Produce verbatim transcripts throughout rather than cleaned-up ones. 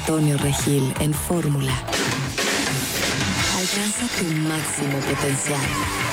Antonio Regil en Fórmula. Alcanza tu máximo potencial.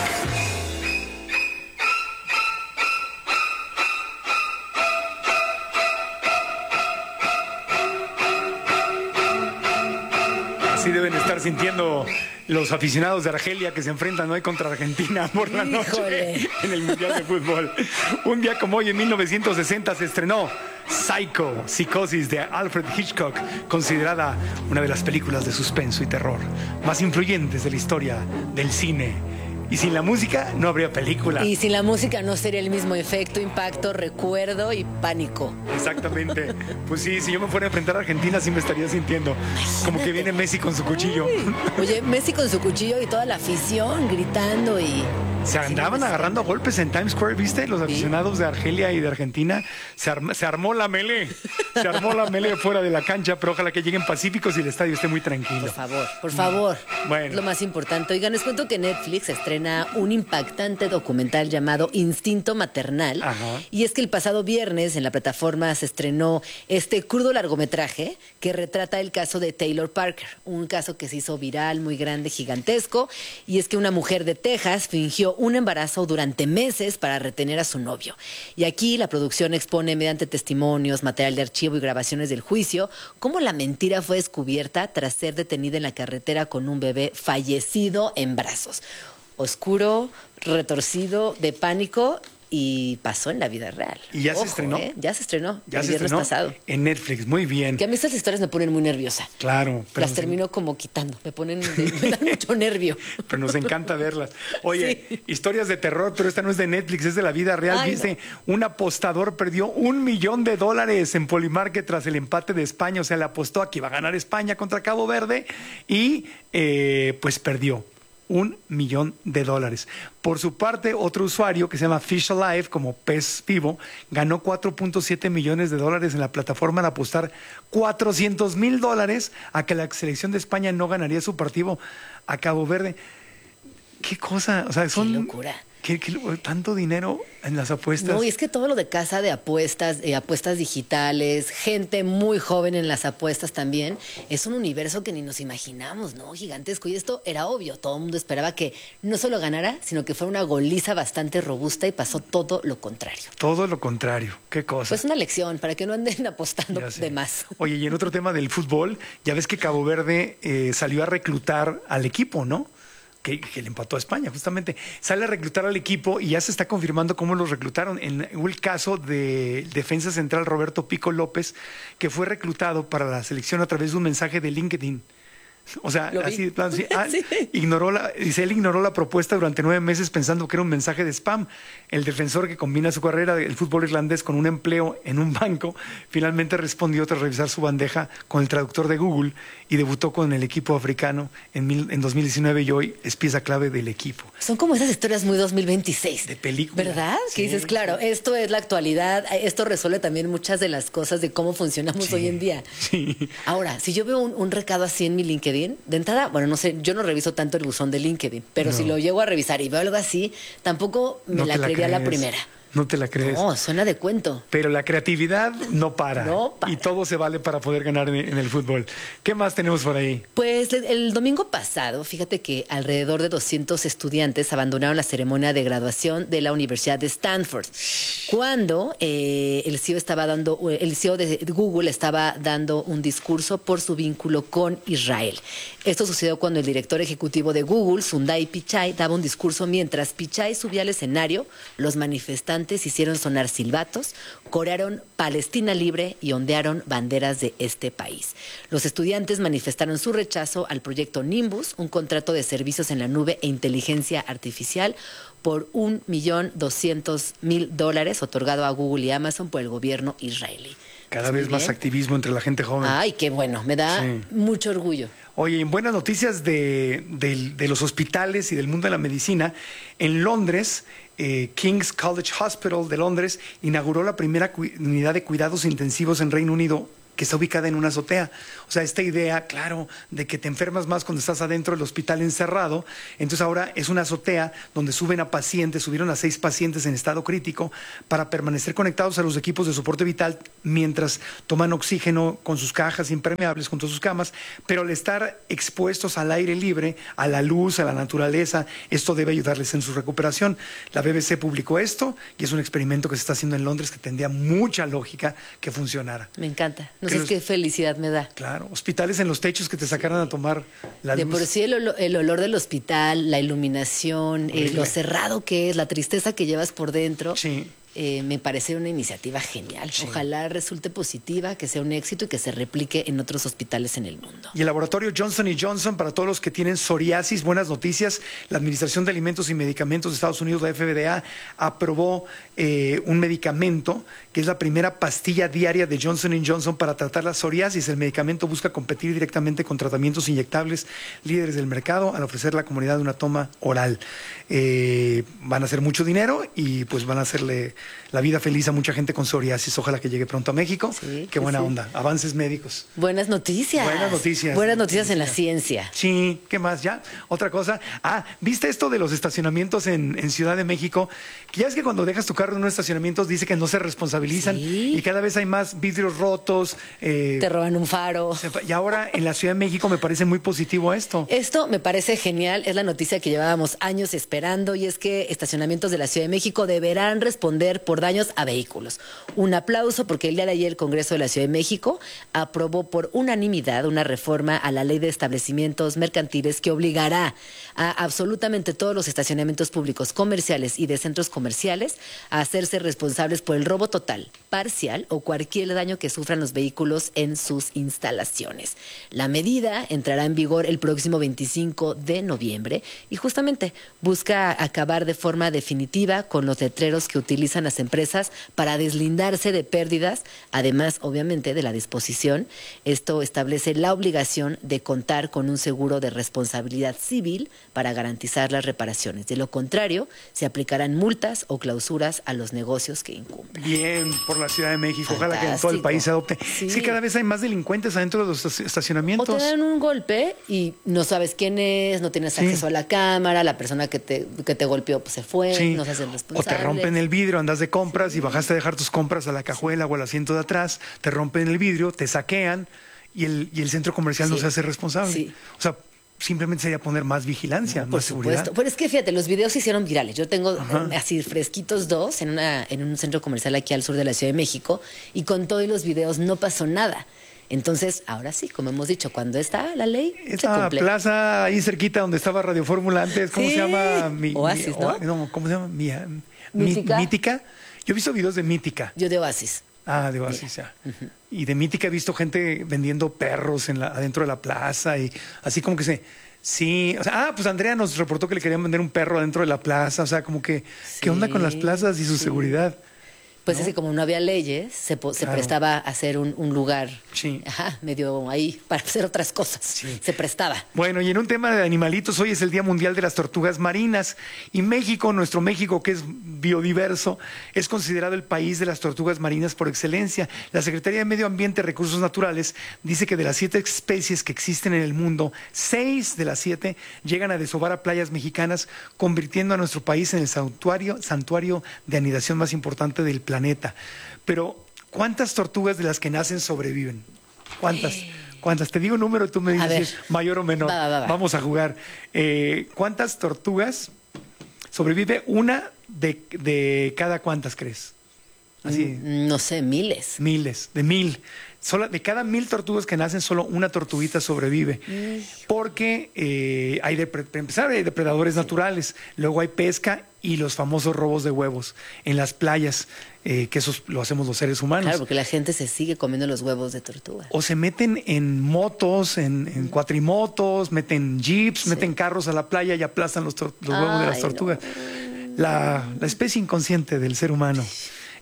Así deben estar sintiendo los aficionados de Argelia que se enfrentan hoy contra Argentina por la noche. Híjole. En el Mundial de Fútbol. Un día como hoy, en mil novecientos sesenta, se estrenó Psycho, Psicosis, de Alfred Hitchcock, considerada una de las películas de suspenso y terror más influyentes de la historia del cine. Y sin la música no habría película. Y sin la música no sería el mismo efecto, impacto, recuerdo y pánico. Exactamente. Pues sí, si yo me fuera a enfrentar a Argentina, sí me estaría sintiendo como que viene Messi con su cuchillo. Uy. Oye, Messi con su cuchillo y toda la afición gritando y... Se andaban agarrando a golpes en Times Square, ¿viste? Los aficionados ¿Sí? de Argelia y de Argentina. Se, arma, se armó la melee. Se armó la melee fuera de la cancha, pero ojalá que lleguen pacíficos y el estadio esté muy tranquilo. Por favor, por favor. Bueno. Es lo más importante. Oigan, les cuento que Netflix estrena un impactante documental llamado Instinto Maternal. Ajá. Y es que el pasado viernes en la plataforma se estrenó este crudo largometraje que retrata el caso de Taylor Parker. Un caso que se hizo viral, muy grande, gigantesco. Y es que una mujer de Texas fingió un embarazo durante meses para retener a su novio. Y aquí la producción expone mediante testimonios, material de archivo y grabaciones del juicio cómo la mentira fue descubierta tras ser detenida en la carretera con un bebé fallecido en brazos. Oscuro, retorcido, de pánico, y pasó en la vida real. ¿Y ya Ojo, se estrenó? ¿eh? Ya se estrenó. Ya el se viernes estrenó pasado. En Netflix, muy bien. Que a mí estas historias me ponen muy nerviosa. Claro. Pero Las termino en... como quitando. Me ponen, me dan mucho nervio. Pero nos encanta verlas. Oye, sí. Historias de terror, pero esta no es de Netflix, es de la vida real. Ay, Dice, no. Un apostador perdió un millón de dólares en Polymarket tras el empate de España. O sea, le apostó a que iba a ganar España contra Cabo Verde y eh, pues perdió. Un millón de dólares. Por su parte, otro usuario que se llama Fish Alive, como pez vivo, ganó cuatro punto siete millones de dólares en la plataforma al apostar cuatrocientos mil dólares a que la selección de España no ganaría su partido a Cabo Verde. ¿Qué cosa? O sea, son... Qué locura. ¿Qué, qué, tanto dinero en las apuestas? No, y es que todo lo de casa de apuestas, eh, apuestas digitales, gente muy joven en las apuestas también, es un universo que ni nos imaginamos, ¿no? Gigantesco. Y esto era obvio, todo el mundo esperaba que no solo ganara, sino que fuera una goliza bastante robusta y pasó todo lo contrario. Todo lo contrario, qué cosa. Pues una lección, para que no anden apostando de más. Oye, y en otro tema del fútbol, ya ves que Cabo Verde eh, salió a reclutar al equipo, ¿no? Que, que le empató a España, justamente. Sale a reclutar al equipo y ya se está confirmando cómo los reclutaron. En el caso del defensa central Roberto Pico López, que fue reclutado para la selección a través de un mensaje de LinkedIn. O sea, así, así ah, sí. ignoró la, dice, él ignoró la propuesta durante nueve meses pensando que era un mensaje de spam. El defensor que combina su carrera del fútbol irlandés con un empleo en un banco, finalmente respondió tras revisar su bandeja con el traductor de Google y debutó con el equipo africano en, mil, en dos mil diecinueve y hoy es pieza clave del equipo. Son como esas historias muy dos mil veintiséis. De película. ¿Verdad? Sí, que dices, claro, sí. Esto es la actualidad, esto resuelve también muchas de las cosas de cómo funcionamos sí, hoy en día. Sí. Ahora, si yo veo un, un recado así en mi LinkedIn, de entrada, bueno, no sé, yo no reviso tanto el buzón de LinkedIn, pero no. si lo llego a revisar y veo algo así, tampoco me no la creería la, la primera. No te la crees. No, suena de cuento. Pero la creatividad no para. No para. Y todo se vale para poder ganar en, en el fútbol. ¿Qué más tenemos por ahí? Pues el, el domingo pasado, fíjate que alrededor de doscientos estudiantes abandonaron la ceremonia de graduación de la Universidad de Stanford. Cuando eh, el C E O estaba dando, el C E O de Google estaba dando un discurso por su vínculo con Israel. Esto sucedió cuando el director ejecutivo de Google, Sundar Pichai, daba un discurso mientras Pichai subía al escenario. Los manifestantes hicieron sonar silbatos, corearon Palestina libre y ondearon banderas de este país. Los estudiantes manifestaron su rechazo al proyecto Nimbus, un contrato de servicios en la nube e inteligencia artificial por un millón doscientos mil dólares otorgado a Google y Amazon por el gobierno israelí. Cada vez más activismo entre la gente joven. Ay, qué bueno, me da sí. mucho orgullo. Oye, en buenas noticias de, de, de los hospitales y del mundo de la medicina, en Londres, eh, King's College Hospital de Londres inauguró la primera unidad de cuidados intensivos en Reino Unido que está ubicada en una azotea. O sea, esta idea, claro, de que te enfermas más cuando estás adentro del hospital encerrado. Entonces ahora es una azotea donde suben a pacientes, subieron a seis pacientes en estado crítico para permanecer conectados a los equipos de soporte vital mientras toman oxígeno con sus cajas impermeables junto a sus camas, pero al estar expuestos al aire libre, a la luz, a la naturaleza, esto debe ayudarles en su recuperación. La B B C publicó esto y es un experimento que se está haciendo en Londres que tendría mucha lógica que funcionara. Me encanta. No Que sé los- qué felicidad me da. Claro, hospitales en los techos que te sacaran a tomar la De luz. por sí el, olo- el olor del hospital, la iluminación, eh, Horrible. lo cerrado que es, la tristeza que llevas por dentro, Sí. eh, me parece una iniciativa genial. Sí. Ojalá resulte positiva, que sea un éxito y que se replique en otros hospitales en el mundo. Y el laboratorio Johnson y Johnson, para todos los que tienen psoriasis, buenas noticias. La Administración de Alimentos y Medicamentos de Estados Unidos, la F D A, aprobó eh, un medicamento que es la primera pastilla diaria de Johnson y Johnson para tratar la psoriasis. El medicamento busca competir directamente con tratamientos inyectables líderes del mercado al ofrecer a la comunidad una toma oral. Eh, van a hacer mucho dinero y pues van a hacerle la vida feliz a mucha gente con psoriasis. Ojalá que llegue pronto a México. Sí, Qué buena sí. onda. Avances médicos. Buenas noticias. Buenas noticias. Buenas noticias en la ciencia. Sí, ¿qué más? ¿Ya? Otra cosa. Ah, ¿viste esto de los estacionamientos en, en Ciudad de México? Que ya es que cuando dejas tu carro en unos estacionamientos dice que no se responsabilizan Sí. y cada vez hay más vidrios rotos. eh, Te roban un faro. sepa- y ahora en la Ciudad de México me parece muy positivo esto. Esto me parece genial, es la noticia que llevábamos años esperando y es que estacionamientos de la Ciudad de México deberán responder por daños a vehículos. Un aplauso porque el día de ayer el Congreso de la Ciudad de México aprobó por unanimidad una reforma a la ley de establecimientos mercantiles que obligará a absolutamente todos los estacionamientos públicos comerciales y de centros comerciales a hacerse responsables por el robo total, parcial o cualquier daño que sufran los vehículos en sus instalaciones. La medida entrará en vigor el próximo veinticinco de noviembre y justamente busca acabar de forma definitiva con los letreros que utilizan las empresas para deslindarse de pérdidas, además obviamente de la disposición. Esto establece la obligación de contar con un seguro de responsabilidad civil para garantizar las reparaciones. De lo contrario, se aplicarán multas o clausuras a los negocios que incumplan. Bien, por la Ciudad de México. Ojalá que en todo el Fantástico. país se adopte. Sí. Sí, cada vez hay más delincuentes adentro de los estac- O estacionamientos. te dan un golpe y no sabes quién es, no tienes Sí. acceso a la cámara, la persona que te, que te golpeó pues, se fue, Sí. no se hacen O responsables. te rompen el vidrio, andas de compras y bajaste a dejar tus compras a la cajuela o al asiento de atrás, te rompen el vidrio, te saquean y el, y el centro comercial no Sí. se hace responsable. Sí. O sea, simplemente sería poner más vigilancia, Por más seguridad. supuesto. Pero es que fíjate, los videos se hicieron virales. Yo tengo eh, así fresquitos dos en, una, en un centro comercial aquí al sur de la Ciudad de México y con todos los videos no pasó nada. Entonces, ahora sí, como hemos dicho, cuando está la ley, se Esa cumple. plaza ahí cerquita donde estaba Radio Fórmula antes, ¿cómo Sí. se llama? Mi- Oasis, mi- o- ¿no? ¿cómo se llama? Mi- mi- Mítica. Mítica. Yo he visto videos de Mítica. Yo de Oasis. Ah, de Oasis, ya. Y de Mítica he visto gente vendiendo perros en la, adentro de la plaza y así como que se... Sí, o sea, ah, pues Andrea nos reportó que le querían vender un perro adentro de la plaza, o sea, como que, ¿qué onda con las Sí, plazas y su sí. seguridad? Pues ¿no? es que como no había leyes, se, po- se Claro. prestaba a hacer un, un lugar Sí. ajá, medio ahí para hacer otras cosas. Sí. Se prestaba. Bueno, y en un tema de animalitos, hoy es el Día Mundial de las Tortugas Marinas y México, nuestro México que es biodiverso, es considerado el país de las tortugas marinas por excelencia. La Secretaría de Medio Ambiente y Recursos Naturales dice que de las siete especies que existen en el mundo, seis de las siete llegan a desovar a playas mexicanas, convirtiendo a nuestro país en el santuario, santuario de anidación más importante del planeta. Pero, ¿cuántas tortugas de las que nacen sobreviven? ¿Cuántas? ¿Cuántas? Te digo un número y tú me dices A ver. si es mayor o menor. Va, va, va. Vamos a jugar. Eh, ¿Cuántas tortugas sobrevive una de, de cada cuántas crees? Así, Mm, No sé, miles. miles, de mil. Solo, de cada mil tortugas que nacen, solo una tortuguita sobrevive. Porque eh, hay, depre- para empezar, hay depredadores naturales, luego hay pesca y los famosos robos de huevos en las playas, eh, que eso lo hacemos los seres humanos. Claro, porque la gente se sigue comiendo los huevos de tortuga. O se meten en motos, en, en cuatrimotos, meten jeeps, Sí. meten carros a la playa y aplastan los, tor- los huevos de las Ay, tortugas. La, la especie inconsciente del ser humano.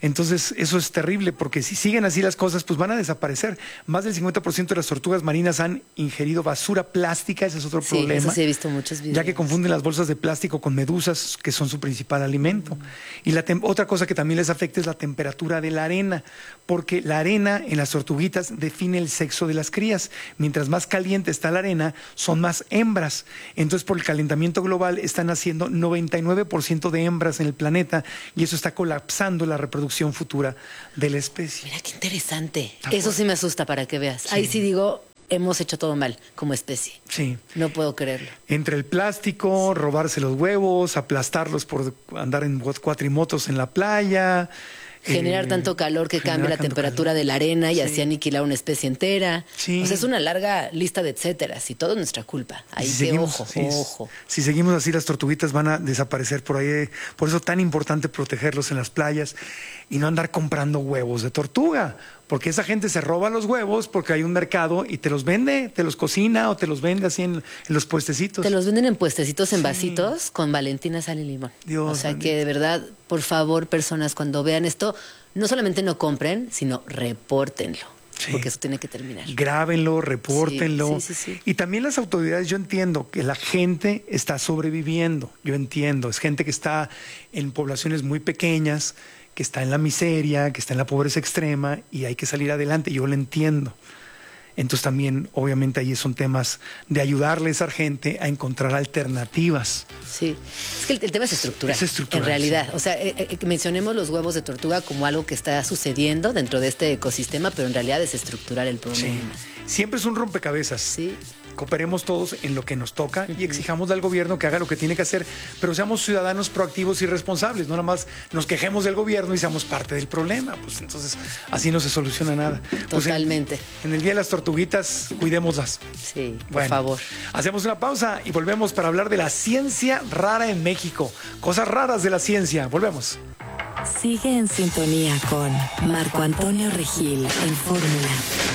Entonces, eso es terrible, porque si siguen así las cosas, pues van a desaparecer. Más del cincuenta por ciento de las tortugas marinas han ingerido basura plástica, ese es otro Sí, problema. eso sí he visto muchos videos. Ya que confunden las bolsas de plástico con medusas, que son su principal alimento. Y la tem- otra cosa que también les afecta es la temperatura de la arena, porque la arena en las tortuguitas define el sexo de las crías. Mientras más caliente está la arena, son más hembras. Entonces, por el calentamiento global, están haciendo noventa y nueve por ciento de hembras en el planeta, y eso está colapsando la reproducción futura de la especie. Mira qué interesante. Está Eso fuerte. sí me asusta para que veas. Sí. Ahí sí digo, hemos hecho todo mal como especie. Sí. No puedo creerlo. Entre el plástico, robarse los huevos, aplastarlos por andar en cuatrimotos en la playa. Generar eh, tanto calor que generar cambie la tanto temperatura calor. de la arena y Sí. así aniquilar una especie entera. Sí. O sea, es una larga lista de etcéteras y todo es nuestra culpa. Ahí Si que seguimos, ojo, sí, ojo. si seguimos así, las tortuguitas van a desaparecer por ahí. Por eso es tan importante protegerlos en las playas y no andar comprando huevos de tortuga. Porque esa gente se roba los huevos porque hay un mercado y te los vende, te los cocina o te los vende así en, en los puestecitos. Te los venden en puestecitos, en Sí. vasitos, con Valentina, sal y limón. Dios o sea bendito. que de verdad, por favor, personas, cuando vean esto, no solamente no compren, sino repórtenlo. Sí. Porque eso tiene que terminar. Grábenlo, repórtenlo. Sí, sí, sí, sí. Y también las autoridades, yo entiendo que la gente está sobreviviendo, yo entiendo, es gente que está en poblaciones muy pequeñas, que está en la miseria, que está en la pobreza extrema y hay que salir adelante, yo lo entiendo. Entonces también, obviamente, ahí son temas de ayudarle a esa gente a encontrar alternativas. Sí, es que el, el tema es estructural. Es estructural, en realidad. sí. O sea, eh, eh, mencionemos los huevos de tortuga como algo que está sucediendo dentro de este ecosistema, pero en realidad es estructural el problema. Sí. Siempre es un rompecabezas. Sí. Cooperemos todos en lo que nos toca y exijamos al gobierno que haga lo que tiene que hacer, pero seamos ciudadanos proactivos y responsables, no nada más nos quejemos del gobierno y seamos parte del problema, pues entonces así no se soluciona nada. Pues en- Totalmente. en, el Día de las Tortuguitas, cuidémoslas. Sí, por Bueno, favor. hacemos una pausa y volvemos para hablar de la ciencia rara en México. Cosas raras de la ciencia. Volvemos. Sigue en sintonía con Marco Antonio Regil en Fórmula.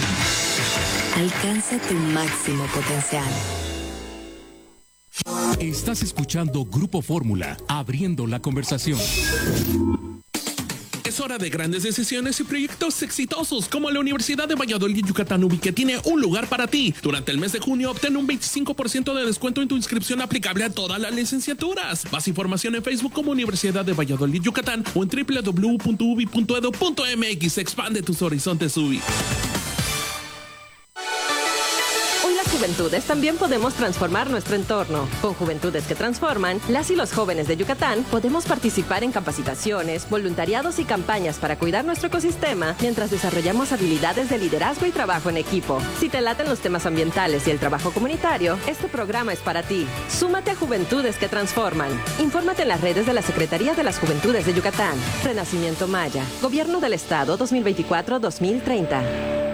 Alcanza tu máximo potencial. Estás escuchando Grupo Fórmula, abriendo la conversación. Es hora de grandes decisiones y proyectos exitosos como la Universidad de Valladolid Yucatán U B I, que tiene un lugar para ti. Durante el mes de junio obtén un veinticinco por ciento de descuento en tu inscripción aplicable a todas las licenciaturas. Más información en Facebook como Universidad de Valladolid Yucatán o en doble u doble u doble u punto u b i punto edu punto m x. Expande tus horizontes U B I. Hoy las juventudes también podemos transformar nuestro entorno. Con Juventudes que Transforman, las y los jóvenes de Yucatán podemos participar en capacitaciones, voluntariados y campañas para cuidar nuestro ecosistema mientras desarrollamos habilidades de liderazgo y trabajo en equipo. Si te laten los temas ambientales y el trabajo comunitario, este programa es para ti. Súmate a Juventudes que Transforman. Infórmate en las redes de la Secretaría de las Juventudes de Yucatán. Renacimiento Maya. Gobierno del Estado dos mil veinticuatro a dos mil treinta.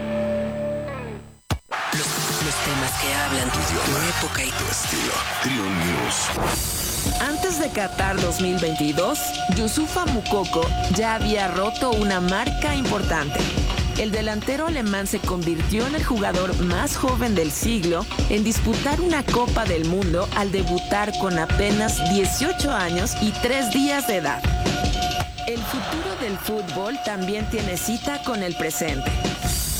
Los temas que hablan tu época y tu estilo. Antes de Qatar dos mil veintidós, Yusufa Moukoko ya había roto una marca importante. El delantero alemán se convirtió en el jugador más joven del siglo en disputar una Copa del Mundo al debutar con apenas dieciocho años y tres días de edad. El futuro del fútbol también tiene cita con el presente.